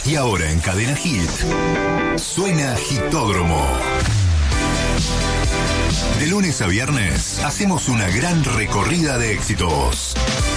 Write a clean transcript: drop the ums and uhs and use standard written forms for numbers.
Y ahora en Cadena Hit, suena Hitódromo. De lunes a viernes hacemos una gran recorrida de éxitos.